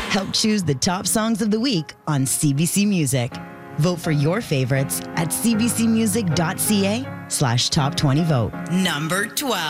Help choose the top songs of the week on CBC Music. Vote for your favorites at cbcmusic.ca/top20vote. Number 12.